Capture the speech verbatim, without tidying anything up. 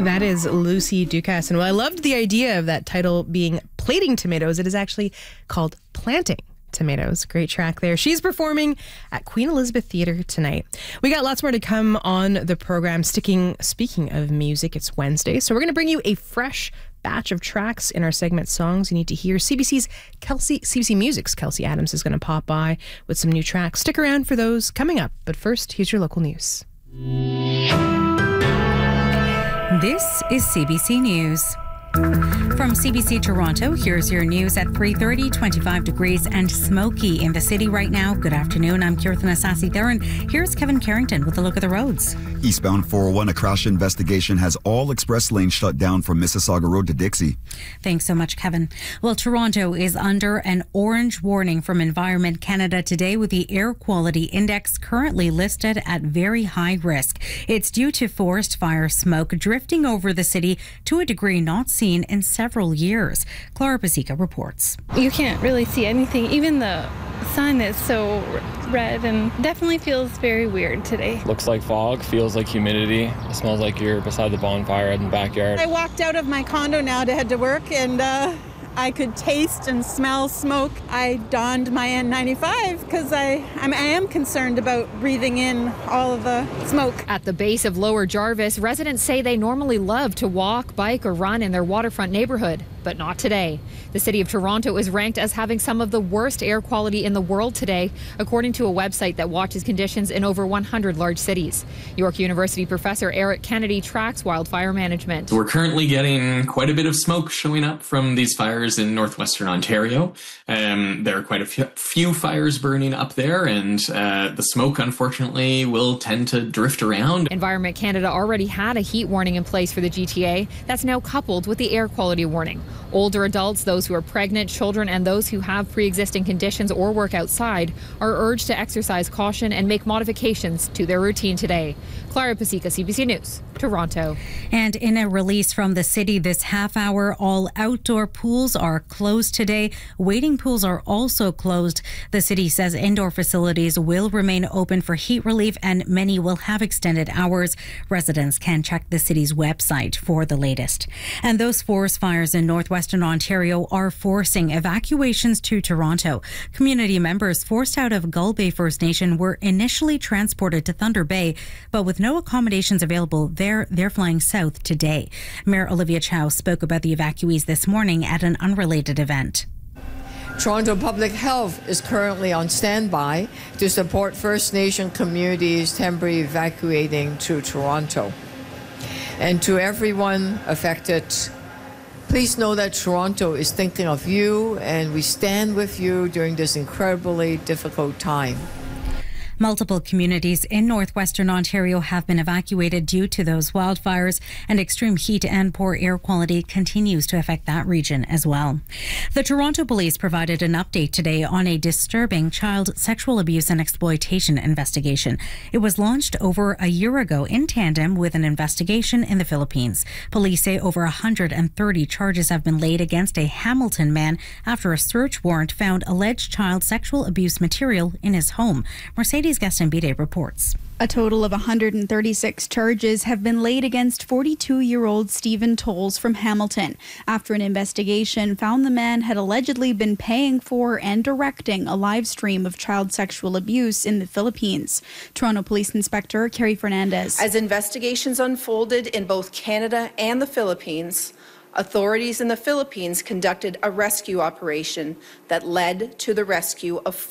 That is Lucy Dukas. And well, I loved the idea of that title being Plating Tomatoes. It is actually called Planting Tomatoes. Great track there. She's performing at Queen Elizabeth Theatre tonight. We got lots more to come on the program. Sticking, speaking of music, it's Wednesday, so we're going to bring you a fresh batch of tracks in our segment Songs You Need to Hear. C B C's Kelsey, C B C Music's Kelsey Adams is going to pop by with some new tracks. Stick around for those coming up. But first, here's your local news. This is C B C News. From C B C Toronto, here's your news at three thirty, twenty-five degrees and smoky in the city right now. Good afternoon, I'm Kirthan Asasi-Theron. Here's Kevin Carrington with a look at the roads. Eastbound four oh one, a crash investigation has all express lanes shut down from Mississauga Road to Dixie. Thanks so much, Kevin. Well, Toronto is under an orange warning from Environment Canada today, with the air quality index currently listed at very high risk. It's due to forest fire smoke drifting over the city to a degree not seen in several years. Clara Pasica reports. You can't really see anything. Even the sun is so red and definitely feels very weird today. Looks like fog, feels like humidity. It smells like you're beside the bonfire in the backyard. I walked out of my condo now to head to work, and uh, I could taste and smell smoke. I donned my N ninety-five because I, I'm, I am concerned about breathing in all of the smoke. At the base of Lower Jarvis, residents say they normally love to walk, bike, or run in their waterfront neighborhood, but not today. The City of Toronto is ranked as having some of the worst air quality in the world today, according to a website that watches conditions in over one hundred large cities. York University professor Eric Kennedy tracks wildfire management. We're currently getting quite a bit of smoke showing up from these fires in northwestern Ontario. Um, there are quite a few, few fires burning up there, and uh, the smoke, unfortunately, will tend to drift around. Environment Canada already had a heat warning in place for the G T A. That's now coupled with the air quality warning. Older adults, those who are pregnant, children, and those who have pre-existing conditions or work outside are urged to exercise caution and make modifications to their routine today. Clara Pasica, C B C News, Toronto. And in a release from the city this half hour, all outdoor pools are closed today. Wading pools are also closed. The city says indoor facilities will remain open for heat relief, and many will have extended hours. Residents can check the city's website for the latest. And those forest fires in northwestern Ontario are forcing evacuations to Toronto. Community members forced out of Gull Bay First Nation were initially transported to Thunder Bay, but with no accommodations available there, they're flying south today. Mayor Olivia Chow spoke about the evacuees this morning at an unrelated event. Toronto Public Health is currently on standby to support First Nation communities temporarily evacuating to Toronto. And to everyone affected, please know that Toronto is thinking of you, and we stand with you during this incredibly difficult time. Multiple communities in northwestern Ontario have been evacuated due to those wildfires, and extreme heat and poor air quality continues to affect that region as well. The Toronto Police provided an update today on a disturbing child sexual abuse and exploitation investigation. It was launched over a year ago in tandem with an investigation in the Philippines. Police say over one hundred thirty charges have been laid against a Hamilton man after a search warrant found alleged child sexual abuse material in his home. Mercedes Gastambide reports. A total of one hundred thirty-six charges have been laid against forty-two-year-old Stephen Tolles from Hamilton after an investigation found the man had allegedly been paying for and directing a live stream of child sexual abuse in the Philippines. Toronto Police Inspector Carrie Fernandez. As investigations unfolded in both Canada and the Philippines, authorities in the Philippines conducted a rescue operation that led to the rescue of